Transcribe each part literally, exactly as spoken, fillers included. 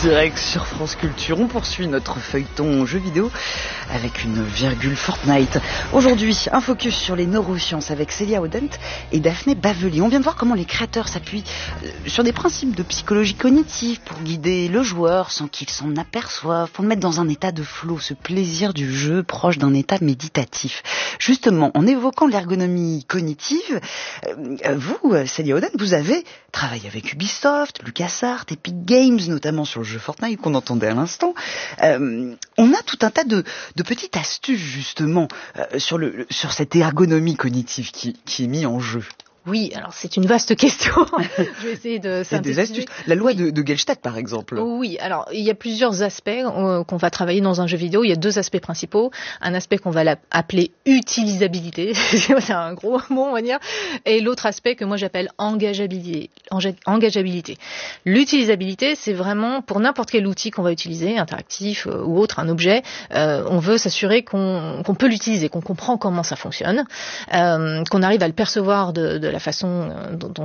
direct sur France Culture. On poursuit notre feuilleton jeux vidéo avec une virgule Fortnite. Aujourd'hui, un focus sur les neurosciences avec Célia Odent et Daphné Bavelier. On vient de voir comment les créateurs s'appuient sur des principes de psychologie cognitive pour guider le joueur sans qu'il s'en aperçoive, pour le mettre dans un état de flow, ce plaisir du jeu proche d'un état méditatif. Justement, en évoquant l'ergonomie cognitive, vous, Célia Odent, vous avez travaillé avec Ubisoft, LucasArts, Epic Games, notamment sur le jeu Fortnite qu'on entendait à l'instant. Euh, on a tout un tas de, de petites astuces justement euh, sur, le, sur cette ergonomie cognitive qui, qui est mise en jeu. Oui, alors c'est une vaste question. Je vais essayer de synthétiser. Des astuces. La loi de, de Gestalt, par exemple. Oui, alors il y a plusieurs aspects euh, qu'on va travailler dans un jeu vidéo. Il y a deux aspects principaux. Un aspect qu'on va appeler utilisabilité, c'est un gros mot on va dire, et l'autre aspect que moi j'appelle engageabilité. Engageabilité. L'utilisabilité, c'est vraiment pour n'importe quel outil qu'on va utiliser, interactif euh, ou autre, un objet, euh, on veut s'assurer qu'on, qu'on peut l'utiliser, qu'on comprend comment ça fonctionne, euh, qu'on arrive à le percevoir de, de la façon dont, dont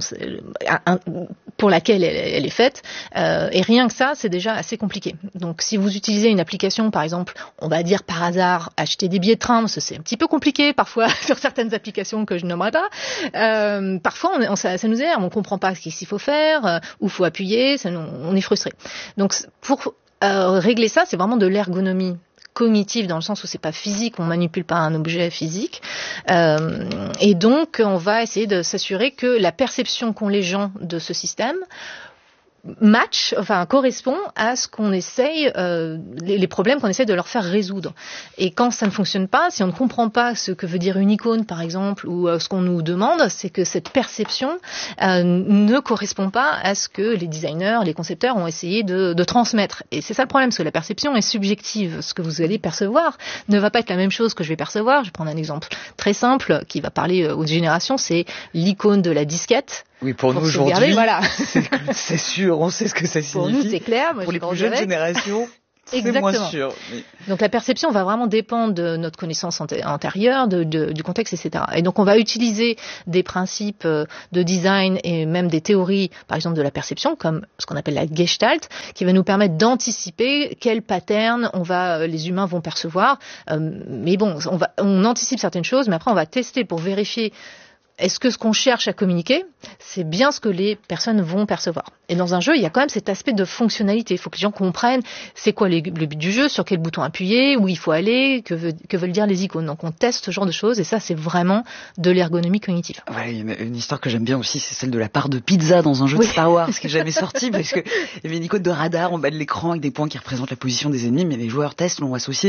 pour laquelle elle, elle est faite, euh, et rien que ça, c'est déjà assez compliqué. Donc, si vous utilisez une application, par exemple, on va dire par hasard acheter des billets de train, c'est un petit peu compliqué parfois sur certaines applications que je nommerai pas. Euh, parfois, on, on, ça, ça nous énerve, on comprend pas ce qu'il faut faire, euh, où faut appuyer, ça, on est frustré. Donc, pour euh, régler ça, c'est vraiment de l'ergonomie cognitive dans le sens où c'est pas physique, on manipule pas un objet physique, euh, et donc on va essayer de s'assurer que la perception qu'ont les gens de ce système match, enfin correspond à ce qu'on essaye, euh, les, les problèmes qu'on essaie de leur faire résoudre. Et quand ça ne fonctionne pas, si on ne comprend pas ce que veut dire une icône par exemple, ou euh, ce qu'on nous demande, c'est que cette perception euh, ne correspond pas à ce que les designers, les concepteurs ont essayé de, de transmettre. Et c'est ça le problème, parce que la perception est subjective. Ce que vous allez percevoir ne va pas être la même chose que je vais percevoir. Je vais prendre un exemple très simple qui va parler aux générations, c'est l'icône de la disquette. Oui, pour, pour nous aujourd'hui, voilà. c'est, c'est sûr, on sait ce que ça signifie. Pour nous, c'est clair. Moi, pour les plus jeunes avec. générations, c'est Exactement. moins sûr. Mais... Donc la perception va vraiment dépendre de notre connaissance antérieure, de, de, du contexte, et cetera. Et donc on va utiliser des principes de design et même des théories, par exemple de la perception, comme ce qu'on appelle la Gestalt, qui va nous permettre d'anticiper quel pattern on va, les humains vont percevoir. Euh, mais bon, on, va, on anticipe certaines choses, mais après on va tester pour vérifier. Est-ce que ce qu'on cherche à communiquer, c'est bien ce que les personnes vont percevoir? Et dans un jeu, il y a quand même cet aspect de fonctionnalité. Il faut que les gens comprennent c'est quoi les, le but du jeu, sur quel bouton appuyer, où il faut aller, que, veut, que veulent dire les icônes. Donc on teste ce genre de choses et ça, c'est vraiment de l'ergonomie cognitive. Ouais, une, une histoire que j'aime bien aussi, c'est celle de la part de pizza dans un jeu oui. de Star Wars qui n'est jamais sorti parce qu'il y avait une icône de radar en bas de l'écran avec des points qui représentent la position des ennemis, mais les joueurs testent l'ont associé,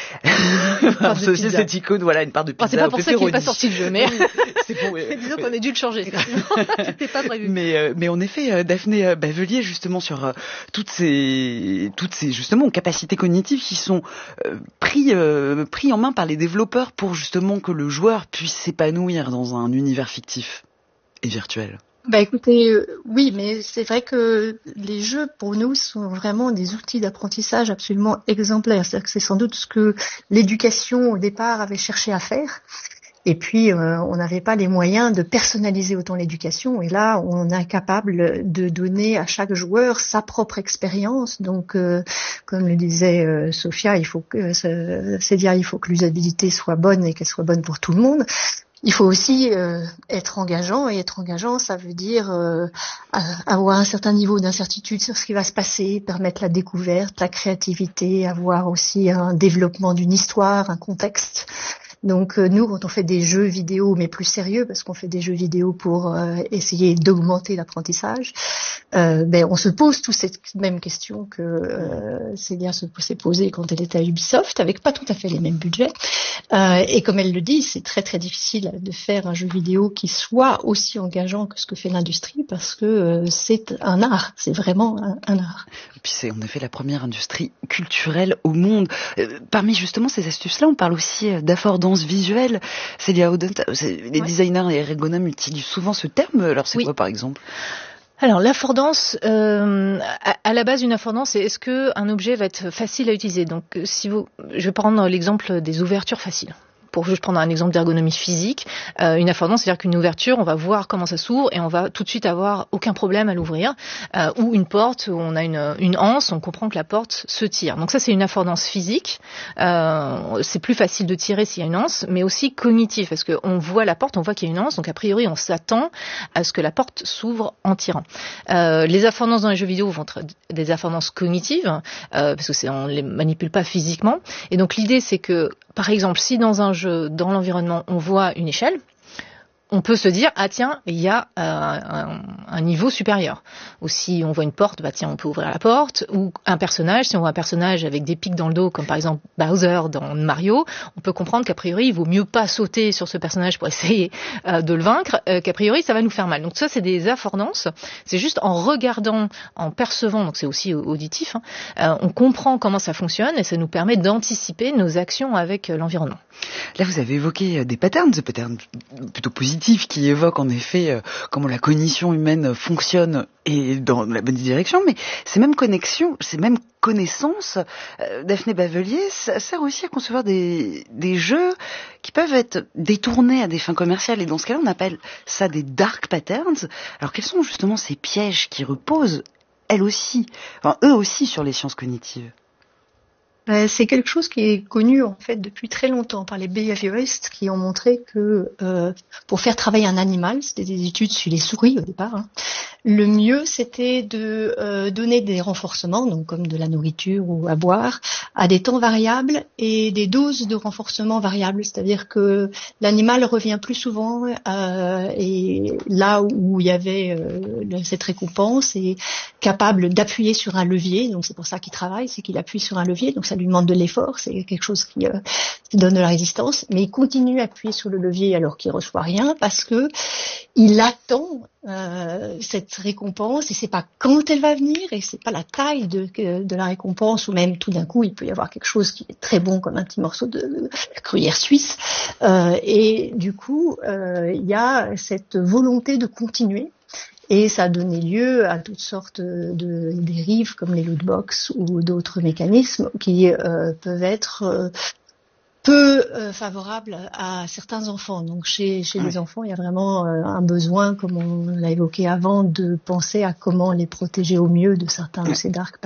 associé cette icône, voilà, une part de pizza. Oh, c'est pas pour ça qu'il n'est pas sorti le jeu, mais... c'est pour, ouais, disons qu'on a dû le changer. C'était pas prévu. Mais, euh, mais en effet, euh, Daphné Bavelier, justement, sur euh, toutes ces, toutes ces, justement, capacités cognitives qui sont euh, pris, euh, pris en main par les développeurs pour, justement, que le joueur puisse s'épanouir dans un univers fictif et virtuel. Bah écoutez, euh, oui, mais c'est vrai que les jeux, pour nous, sont vraiment des outils d'apprentissage absolument exemplaires. C'est-à-dire que c'est sans doute ce que l'éducation, au départ, avait cherché à faire. Et puis, euh, on n'avait pas les moyens de personnaliser autant l'éducation. Et là, on est capable de donner à chaque joueur sa propre expérience. Donc, euh, comme le disait euh, Sophia, il faut que, c'est dire, il faut que l'usabilité soit bonne et qu'elle soit bonne pour tout le monde. Il faut aussi euh, être engageant, et être engageant, ça veut dire euh, avoir un certain niveau d'incertitude sur ce qui va se passer, permettre la découverte, la créativité, avoir aussi un développement d'une histoire, un contexte. Donc euh, nous, quand on fait des jeux vidéo, mais plus sérieux, parce qu'on fait des jeux vidéo pour euh, essayer d'augmenter l'apprentissage, euh, ben on se pose tous cette même question que euh, Célia se s'est posée quand elle était à Ubisoft, avec pas tout à fait les mêmes budgets. Euh, et comme elle le dit, c'est très très difficile de faire un jeu vidéo qui soit aussi engageant que ce que fait l'industrie, parce que euh, c'est un art, c'est vraiment un, un art. Et puis c'est en effet la première industrie culturelle au monde. Euh, parmi justement ces astuces-là, on parle aussi d'affordance visuelle. Célia Odent, les ouais. designers et ergonomes utilisent souvent ce terme. Alors c'est oui. quoi par exemple? Alors l'affordance, euh, à, à la base une affordance, c'est est-ce que un objet va être facile à utiliser? Donc si vous, je vais prendre l'exemple des ouvertures faciles. pour juste prendre un exemple d'ergonomie physique, euh, une affordance, c'est-à-dire qu'une ouverture, on va voir comment ça s'ouvre et on va tout de suite avoir aucun problème à l'ouvrir, euh, ou une porte où on a une, une anse, on comprend que la porte se tire. Donc ça, c'est une affordance physique. Euh, c'est plus facile de tirer s'il y a une anse, mais aussi cognitive, parce qu'on voit la porte, on voit qu'il y a une anse, donc a priori, on s'attend à ce que la porte s'ouvre en tirant. Euh, les affordances dans les jeux vidéo vont être des affordances cognitives, euh, parce que c'est, on les manipule pas physiquement. Et donc l'idée, c'est que, par exemple, si dans un jeu, dans l'environnement, on voit une échelle, on peut se dire, ah tiens, il y a euh, un, un niveau supérieur. Ou si on voit une porte, bah tiens, on peut ouvrir la porte. Ou un personnage, si on voit un personnage avec des pics dans le dos, comme par exemple Bowser dans Mario, on peut comprendre qu'a priori, il vaut mieux pas sauter sur ce personnage pour essayer euh, de le vaincre, euh, qu'a priori, ça va nous faire mal. Donc ça, c'est des affordances. C'est juste en regardant, en percevant, donc c'est aussi auditif, hein, euh, on comprend comment ça fonctionne et ça nous permet d'anticiper nos actions avec euh, l'environnement. Là, vous avez évoqué des patterns, des patterns plutôt positifs qui évoquent en effet euh, comment la cognition humaine fonctionne et dans la bonne direction, mais ces mêmes connexions, ces mêmes connaissances, euh, Daphné Bavelier, ça sert aussi à concevoir des, des jeux qui peuvent être détournés à des fins commerciales, et dans ce cas-là, on appelle ça des dark patterns. Alors, quels sont justement ces pièges qui reposent, elles aussi, enfin, eux aussi, sur les sciences cognitives ? C'est quelque chose qui est connu en fait depuis très longtemps par les behavioristes qui ont montré que euh, pour faire travailler un animal, c'était des études sur les souris au départ, hein, le mieux c'était de euh, donner des renforcements, donc comme de la nourriture ou à boire, à des temps variables et des doses de renforcement variables, c'est-à-dire que l'animal revient plus souvent euh, et là où il y avait euh, cette récompense est capable d'appuyer sur un levier, donc c'est pour ça qu'il travaille, c'est qu'il appuie sur un levier, donc ça lui demande de l'effort, c'est quelque chose qui, euh, qui donne de la résistance, mais il continue à appuyer sur le levier alors qu'il reçoit rien parce que il attend euh, cette récompense et c'est pas quand elle va venir et c'est pas la taille de, de la récompense ou même tout d'un coup il peut y avoir quelque chose qui est très bon comme un petit morceau de gruyère suisse euh, et du coup euh, il y a cette volonté de continuer. Et ça a donné lieu à toutes sortes de dérives comme les lootbox ou d'autres mécanismes qui euh, peuvent être euh, peu euh, favorables à certains enfants. Donc chez, chez oui. les enfants, il y a vraiment euh, un besoin, comme on l'a évoqué avant, de penser à comment les protéger au mieux de certains oui. de ces dark patterns.